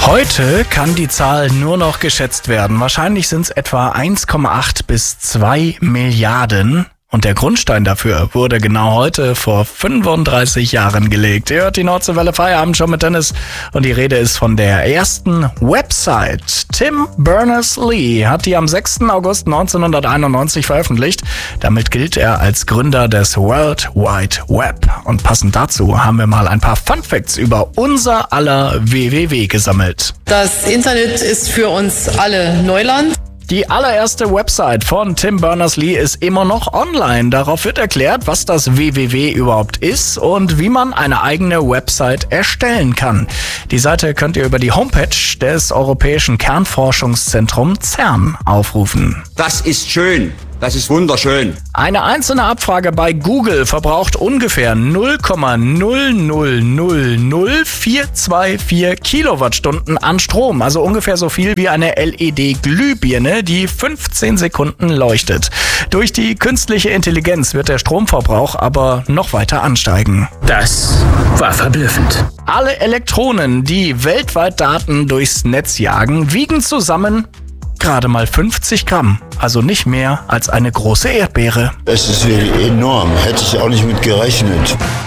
Heute kann die Zahl nur noch geschätzt werden. Wahrscheinlich sind es etwa 1,8 bis 2 Milliarden. Und der Grundstein dafür wurde genau heute vor 35 Jahren gelegt. Ihr hört die Nordseewelle Feierabend schon mit Dennis und die Rede ist von der ersten Website. Tim Berners-Lee hat die am 6. August 1991 veröffentlicht. Damit gilt er als Gründer des World Wide Web. Und passend dazu haben wir mal ein paar Funfacts über unser aller WWW gesammelt. Das Internet ist für uns alle Neuland. Die allererste Website von Tim Berners-Lee ist immer noch online. Darauf wird erklärt, was das WWW überhaupt ist und wie man eine eigene Website erstellen kann. Die Seite könnt ihr über die Homepage des Europäischen Kernforschungszentrums CERN aufrufen. Das ist schön. Das ist wunderschön. Eine einzelne Abfrage bei Google verbraucht ungefähr 0,0000424 Kilowattstunden an Strom. Also ungefähr so viel wie eine LED-Glühbirne, die 15 Sekunden leuchtet. Durch die künstliche Intelligenz wird der Stromverbrauch aber noch weiter ansteigen. Das war verblüffend. Alle Elektronen, die weltweit Daten durchs Netz jagen, wiegen zusammen gerade mal 50 Gramm, also nicht mehr als eine große Erdbeere. Es ist wirklich enorm, hätte ich auch nicht mit gerechnet.